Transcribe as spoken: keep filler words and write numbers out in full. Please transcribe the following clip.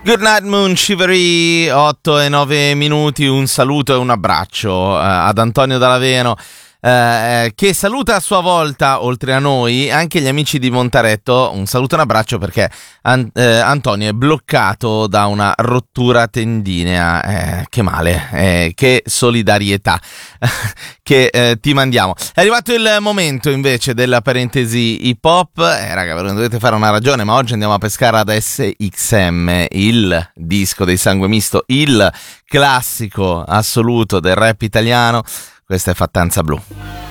Good night Moon Shivery, otto e nove minuti, un saluto e un abbraccio eh, ad Antonio Dallaveno eh, che saluta a sua volta, oltre a noi, anche gli amici di Montaretto. Un saluto e un abbraccio perché an- eh, Antonio è bloccato da una rottura tendinea. Eh, che male, eh, che solidarietà che eh, ti mandiamo. È arrivato il momento invece della parentesi hip hop. Eh raga, ve lo dovete fare una ragione, ma oggi andiamo a pescare ad S X M, il disco dei Sangue Misto, il classico assoluto del rap italiano. Questa è Fattanza Blu.